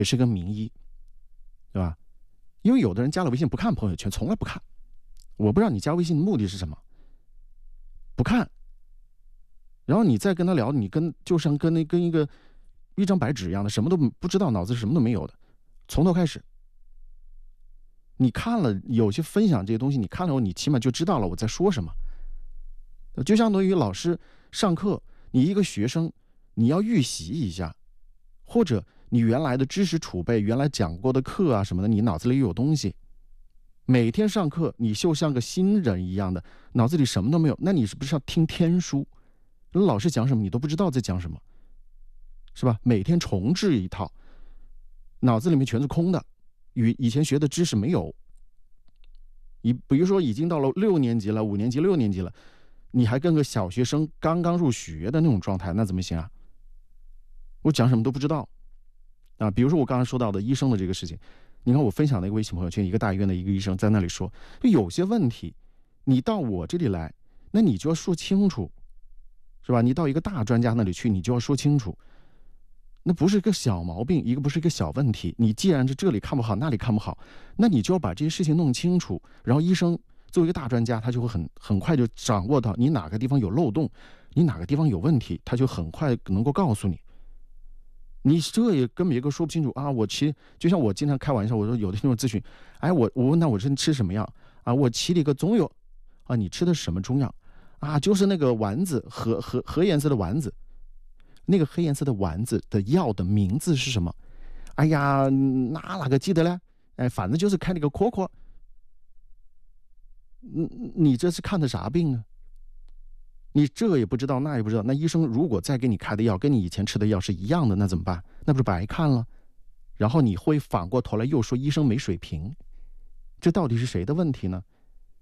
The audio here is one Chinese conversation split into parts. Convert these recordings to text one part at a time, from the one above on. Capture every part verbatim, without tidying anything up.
也是个名医，对吧？因为有的人加了微信不看朋友圈，从来不看。我不知道你加微信的目的是什么，不看。然后你再跟他聊，你跟就像跟那跟一个一张白纸一样的，什么都不知道，脑子什么都没有的，从头开始。你看了有些分享这些东西，你看了后，你起码就知道了我在说什么。就相当于老师上课，你一个学生，你要预习一下，或者你原来的知识储备，原来讲过的课啊什么的，你脑子里有东西。每天上课，你就像个新人一样的，脑子里什么都没有，那你是不是要听天书？老师讲什么你都不知道在讲什么，是吧？每天重置一套，脑子里面全是空的，与以前学的知识没有。你比如说已经到了六年级了，五年级、六年级了，你还跟个小学生刚刚入学的那种状态，那怎么行啊？我讲什么都不知道啊！比如说我刚刚说到的医生的这个事情，你看我分享的一个微信朋友圈，一个大医院的一个医生在那里说，有些问题你到我这里来，那你就要说清楚，是吧？你到一个大专家那里去，你就要说清楚，那不是一个小毛病，一个不是一个小问题。你既然是这里看不好，那里看不好，那你就要把这些事情弄清楚。然后医生作为一个大专家，他就会很很快就掌握到你哪个地方有漏洞，你哪个地方有问题，他就很快能够告诉你。你这也跟别个说不清楚啊！我骑，就像我经常开玩笑，我说有的那种咨询，哎，我我问他我是吃什么药啊？我骑了一个中药啊，你吃的是什么中药啊？就是那个丸子，和和和颜色的丸子，那个黑颜色的丸子的药的名字是什么？哎呀，那哪个记得嘞？哎，反正就是开了个壳壳。你你这是看的啥病啊？你这也不知道，那也不知道。那医生如果再给你开的药跟你以前吃的药是一样的，那怎么办？那不是白看了？然后你会反过头来又说医生没水平，这到底是谁的问题呢？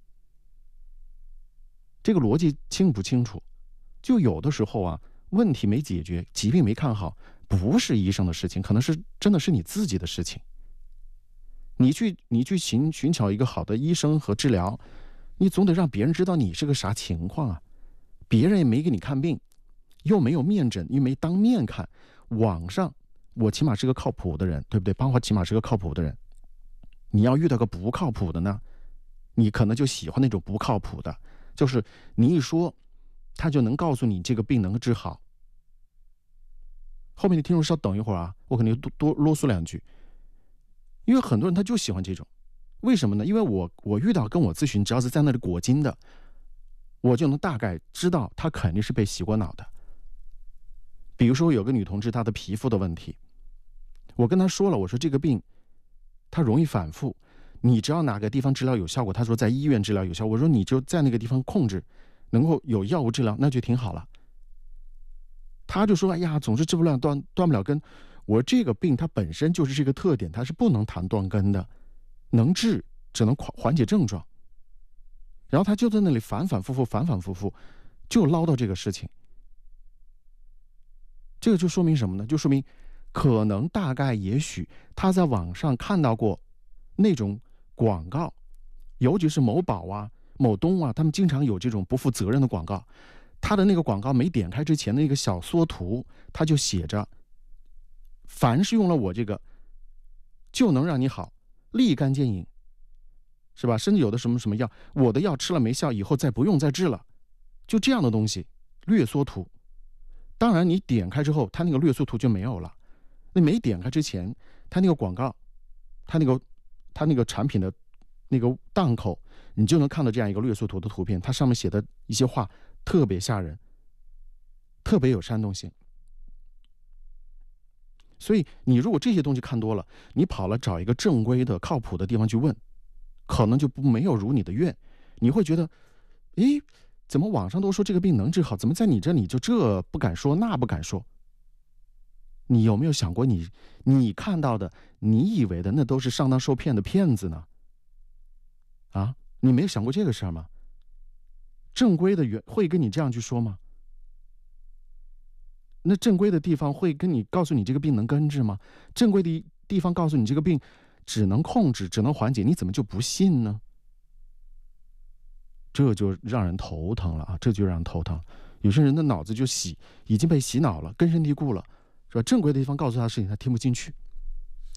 这个逻辑清不清楚？就有的时候啊，问题没解决，疾病没看好，不是医生的事情，可能是真的是你自己的事情。你去你去寻寻找一个好的医生和治疗，你总得让别人知道你是个啥情况啊。别人也没给你看病，又没有面诊，又没当面看。网上我起码是个靠谱的人，对不对？邦华起码是个靠谱的人。你要遇到个不靠谱的呢，你可能就喜欢那种不靠谱的，就是你一说他就能告诉你这个病能治好。后面的听众稍等一会儿啊，我肯定多多啰嗦两句。因为很多人他就喜欢这种，为什么呢？因为我我遇到跟我咨询只要是在那里裹金的，我就能大概知道他肯定是被洗过脑的。比如说有个女同志她的皮肤的问题，我跟她说了，我说这个病它容易反复，你只要哪个地方治疗有效果，她说在医院治疗有效，我说你就在那个地方控制，能够有药物治疗那就挺好了。她就说哎呀总是治不了断断不了根，我说这个病它本身就是这个特点，它是不能谈断根的，能治只能缓解症状。然后他就在那里反反复复反反复复就唠叨这个事情。这个就说明什么呢？就说明可能大概也许他在网上看到过那种广告，尤其是某宝啊某东啊，他们经常有这种不负责任的广告。他的那个广告没点开之前的那个小缩图，他就写着凡是用了我这个就能让你好，立竿见影，是吧？甚至有的什么什么药，我的药吃了没效，以后再不用再治了，就这样的东西，略缩图。当然你点开之后它那个略缩图就没有了，那没点开之前它那个广告，它那个它那个产品的那个档口，你就能看到这样一个略缩图的图片，它上面写的一些话特别吓人，特别有煽动性。所以你如果这些东西看多了，你跑了找一个正规的靠谱的地方去问，可能就不没有如你的愿。你会觉得诶，怎么网上都说这个病能治好，怎么在你这里就这不敢说那不敢说？你有没有想过你你看到的你以为的那都是上当受骗的骗子呢？啊，你没有想过这个事儿吗？正规的会跟你这样去说吗？那正规的地方会跟你告诉你这个病能根治吗？正规的地方告诉你这个病只能控制只能缓解，你怎么就不信呢？这就让人头疼了啊！这就让人头疼。有些人的脑子就洗已经被洗脑了，根深蒂固了，是吧？正规的地方告诉他的事情他听不进去。